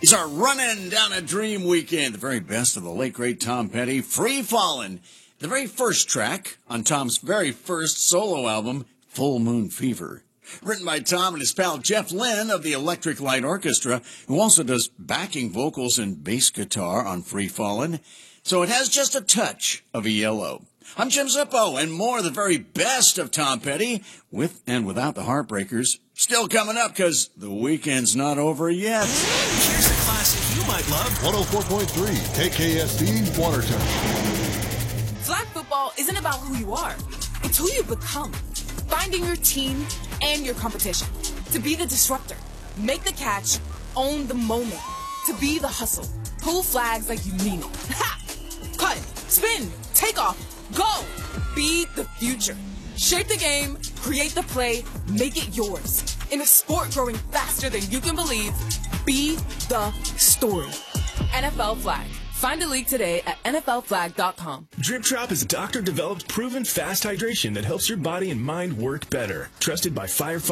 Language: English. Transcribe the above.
These are running down a dream weekend. The very best of the late, great Tom Petty. Free Fallin'. The very first track on Tom's very first solo album, Full Moon Fever. Written by Tom and his pal Jeff Lynne of the Electric Light Orchestra, who also does backing vocals and bass guitar on Free Fallin'. So it has just a touch of a yellow. I'm Jim Zippo, and more of the very best of Tom Petty, with and without the Heartbreakers. Still coming up, because the weekend's not over yet. Here's a classic you might love. 104.3 KKSD Watertown. Flag football isn't about who you are. It's who you become. Finding your team and your competition. To be the disruptor. Make the catch. Own the moment. To be the hustle. Pull flags like you mean it. Ha! Cut. Spin. Take off. Go. Be the future. Shape the game. Create the play. Make it yours. In a sport growing faster than you can believe, be the story. NFL Flag. Find a league today at NFLflag.com. Drip Drop is a doctor-developed, proven fast hydration that helps your body and mind work better. Trusted by firefighters.